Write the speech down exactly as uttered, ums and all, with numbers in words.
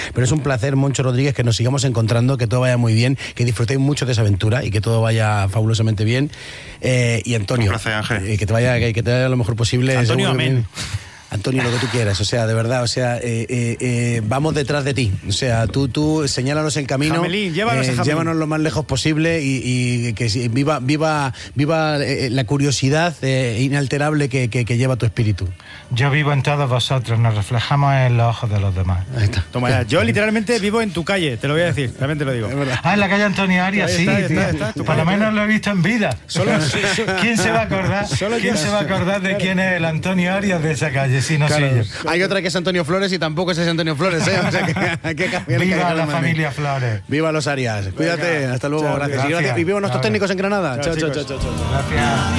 Pero es un placer, Moncho Rodríguez, que nos sigamos encontrando, que todo vaya muy bien, que disfrutéis mucho de esa aventura y que todo vaya fabulosamente bien. Eh, y Antonio, un placer, Ángel. Eh, que te vaya, que, que te vaya lo mejor posible. Antonio, amén. Antonio, lo que tú quieras, o sea, de verdad, o sea, eh, eh, eh, vamos detrás de ti, o sea, tú, tú señálanos el camino, Jamelín, llévanos a Jamelín. Llévanos lo más lejos posible y, y que viva, viva, viva eh, la curiosidad eh, inalterable que, que, que lleva tu espíritu. Yo vivo en todos vosotros, nos reflejamos en los ojos de los demás. Ahí está. Toma ya, yo literalmente vivo en tu calle, te lo voy a decir, también te lo digo. Ah, en la calle Antonio Arias, sí, Está, está, tío. está, está, Por lo menos lo he visto en vida. Solo, ¿Quién se va a acordar? Solo ¿Quién yo. se va a acordar de quién es el Antonio Arias de esa calle? Si no Claro. soy yo. Hay otra que es Antonio Flores y tampoco es ese Antonio Flores, ¿eh? O sea que hay que cambiar. Viva la familia Flores. Viva los Arias. Cuídate, Venga. hasta luego, Chao, gracias. gracias. Y, gracias. Y viva nuestros Chao. técnicos en Granada. Chao, Chao, chao, chicos. chao, chao. Gracias.